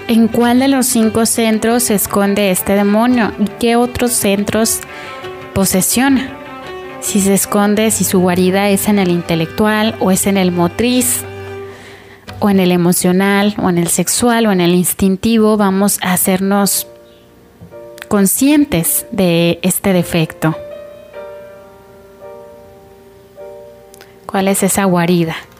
¿En cuál de los 5 centros se esconde este demonio? ¿Y qué otros centros posesiona? Si se esconde, si su guarida es en el intelectual o es en el motriz o en el emocional o en el sexual o en el instintivo, vamos a hacernos conscientes de este defecto. ¿Cuál es esa guarida?